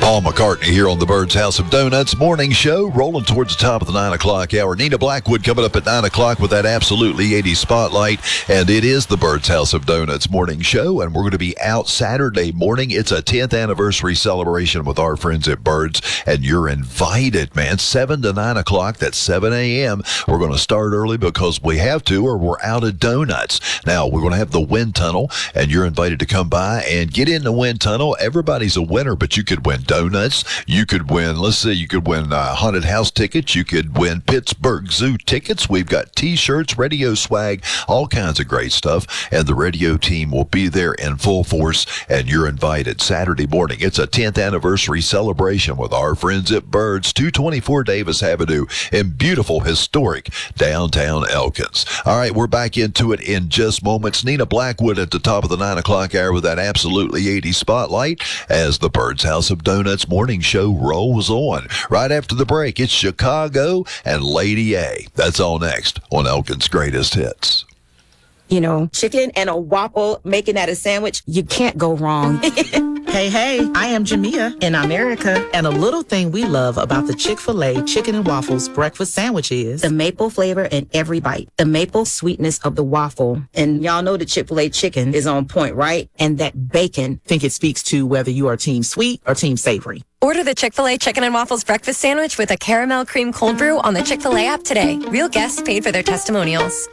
Paul McCartney here on the Bird's House of Donuts morning show, rolling towards the top of the 9 o'clock hour. Nina Blackwood coming up at 9 o'clock with that absolutely 80s spotlight. And it is the Bird's House of Donuts morning show. And we're going to be out Saturday morning. It's a 10th anniversary celebration with our friends at Birds. And you're invited, man. 7 to 9 o'clock. That's 7 a.m. We're going to start early because we have to, or we're out of donuts. Now, we're going to have the wind tunnel, and you're invited to come by and get in the wind tunnel. Everybody's a winner, but you could win donuts. You could win, you could win haunted house tickets. You could win Pittsburgh Zoo tickets. We've got T-shirts, radio swag, all kinds of great stuff. And the radio team will be there in full force, and you're invited Saturday morning. It's a 10th anniversary celebration with our friends at Birds, 224 Davis Avenue in beautiful, historic downtown Elkins. All right, we're back into it in just moments. Nina Blackwood at the top of the 9 o'clock hour with that absolutely 80s spotlight as the Bird's House of Donuts morning show rolls on. Right after the break, it's Chicago and Lady A. That's all next on Elkins' Greatest Hits. You know, chicken and a waffle, making that a sandwich, you can't go wrong. Hey, I am Jamia in America. And a little thing we love about the Chick-fil-A Chicken and Waffles breakfast sandwich is the maple flavor in every bite, the maple sweetness of the waffle. And y'all know the Chick-fil-A chicken is on point, right? And that bacon. Think it speaks to whether you are team sweet or team savory. Order the Chick-fil-A Chicken and Waffles breakfast sandwich with a caramel cream cold brew on the Chick-fil-A app today. Real guests paid for their testimonials.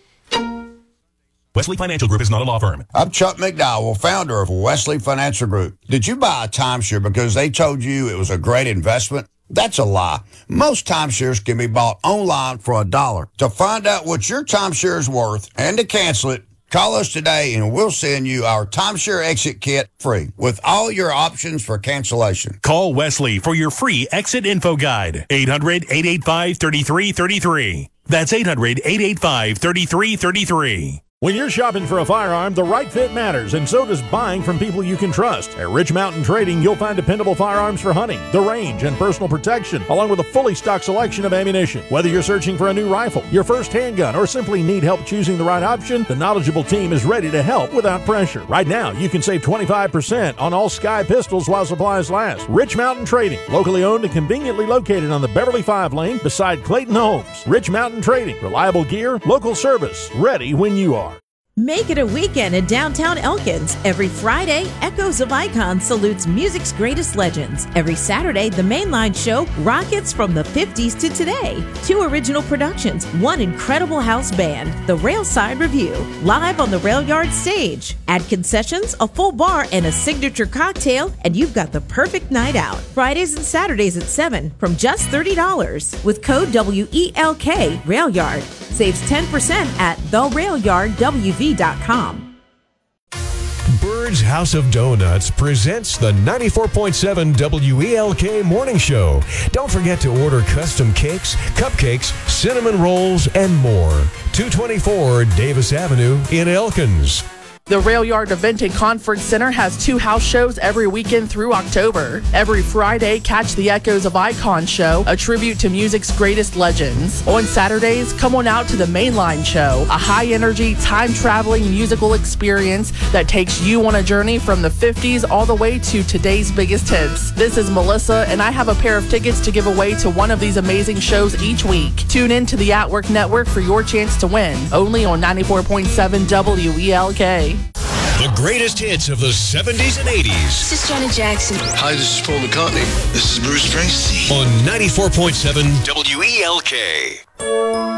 Wesley Financial Group is not a law firm. I'm Chuck McDowell, founder of Wesley Financial Group. Did you buy a timeshare because they told you it was a great investment? That's a lie. Most timeshares can be bought online for $1. To find out what your timeshare is worth and to cancel it, call us today and we'll send you our timeshare exit kit free with all your options for cancellation. Call Wesley for your free exit info guide. 800-885-3333. That's 800-885-3333. When you're shopping for a firearm, the right fit matters, and so does buying from people you can trust. At Rich Mountain Trading, you'll find dependable firearms for hunting, the range, and personal protection, along with a fully stocked selection of ammunition. Whether you're searching for a new rifle, your first handgun, or simply need help choosing the right option, the knowledgeable team is ready to help without pressure. Right now, you can save 25% on all Sky pistols while supplies last. Rich Mountain Trading, locally owned and conveniently located on the Beverly 5 lane beside Clayton Homes. Rich Mountain Trading, reliable gear, local service, ready when you are. Make it a weekend in downtown Elkins. Every Friday, Echoes of Icon salutes music's greatest legends. Every Saturday, the Mainline Show rockets from the 50s to today. 2 original productions, 1 incredible house band, the Railside Review, live on the Rail Yard stage. Add concessions, a full bar, and a signature cocktail, and you've got the perfect night out. Fridays and Saturdays at 7 from just $30. With code WELK, Rail Yard. Saves 10% at therailyardwv.com. Bird's House of Donuts presents the 94.7 WELK Morning Show. Don't forget to order custom cakes, cupcakes, cinnamon rolls, and more. 224 Davis Avenue in Elkins. The Rail Yard Event and Conference Center has 2 house shows every weekend through October. Every Friday, catch the Echoes of Icon show, a tribute to music's greatest legends. On Saturdays, come on out to the Mainline show, a high-energy, time-traveling musical experience that takes you on a journey from the 50s all the way to today's biggest hits. This is Melissa, and I have a pair of tickets to give away to one of these amazing shows each week. Tune in to the At Work Network for your chance to win, only on 94.7 WELK. The greatest hits of the 70s and 80s. This is Janet Jackson. Hi, this is Paul McCartney. This is Bruce Springsteen. On 94.7 WELK.